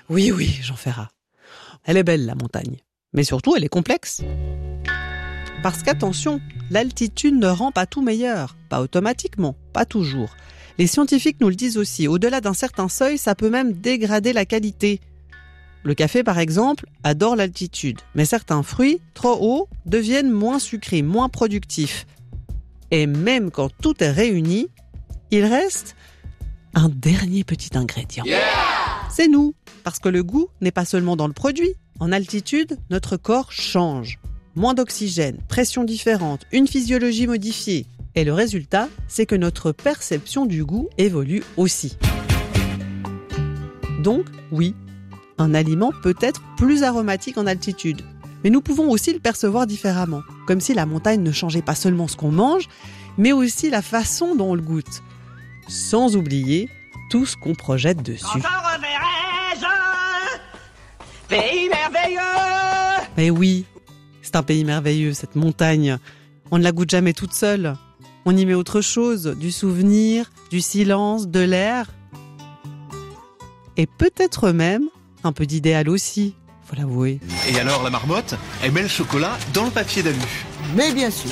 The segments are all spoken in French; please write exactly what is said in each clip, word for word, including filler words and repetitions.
Oui, oui, Jean Ferrat. Elle est belle, la montagne. Mais surtout, elle est complexe. Parce qu'attention, l'altitude ne rend pas tout meilleur. Pas automatiquement, pas toujours. Les scientifiques nous le disent aussi. Au-delà d'un certain seuil, ça peut même dégrader la qualité. Le café, par exemple, adore l'altitude. Mais certains fruits, trop hauts, deviennent moins sucrés, moins productifs. Et même quand tout est réuni, il reste un dernier petit ingrédient. Yeah! C'est nous, parce que le goût n'est pas seulement dans le produit. En altitude, notre corps change. Moins d'oxygène, pression différente, une physiologie modifiée. Et le résultat, c'est que notre perception du goût évolue aussi. Donc, oui, un aliment peut être plus aromatique en altitude. Mais nous pouvons aussi le percevoir différemment, comme si la montagne ne changeait pas seulement ce qu'on mange, mais aussi la façon dont on le goûte. Sans oublier tout ce qu'on projette dessus. Encore reverrai-je pays merveilleux. Mais oui, c'est un pays merveilleux, cette montagne. On ne la goûte jamais toute seule. On y met autre chose, du souvenir, du silence, de l'air. Et peut-être même un peu d'idéal aussi, faut l'avouer. Et alors la marmotte, elle met le chocolat dans le papier d'alu. Mais bien sûr.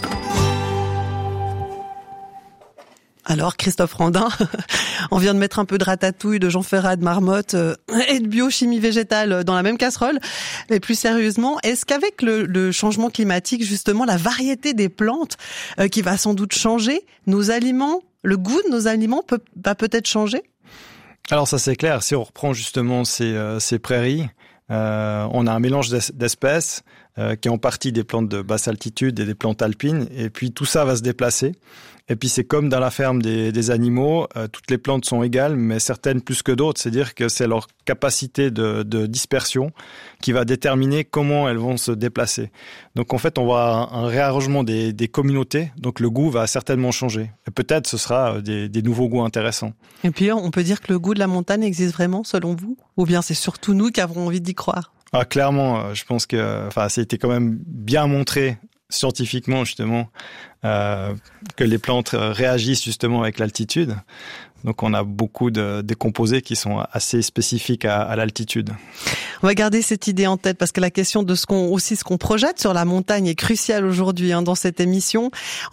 Alors Christophe Randin, on vient de mettre un peu de ratatouille, de Jean Ferrat, de marmotte euh, et de biochimie végétale dans la même casserole. Mais plus sérieusement, est-ce qu'avec le, le changement climatique, justement, la variété des plantes euh, qui va sans doute changer, nos aliments, le goût de nos aliments peut, va peut-être changer ? Alors ça c'est clair, si on reprend justement ces, euh, ces prairies, euh, on a un mélange d'espèces euh, qui est en partie des plantes de basse altitude et des plantes alpines, et puis tout ça va se déplacer. Et puis c'est comme dans la ferme des, des animaux, euh, toutes les plantes sont égales, mais certaines plus que d'autres. C'est-à-dire que c'est leur capacité de, de dispersion qui va déterminer comment elles vont se déplacer. Donc en fait, on va avoir un réarrangement des, des communautés, donc le goût va certainement changer. Et peut-être ce sera des, des nouveaux goûts intéressants. Et puis on peut dire que le goût de la montagne existe vraiment, selon vous ? Ou bien c'est surtout nous qui avons envie d'y croire ? Ah, clairement, je pense que enfin, ça a été quand même bien montré scientifiquement justement euh, que les plantes réagissent justement avec l'altitude. Donc on a beaucoup de, de composés qui sont assez spécifiques à, à l'altitude. On va garder cette idée en tête parce que la question de ce qu'on aussi ce qu'on projette sur la montagne est cruciale aujourd'hui hein, dans cette émission.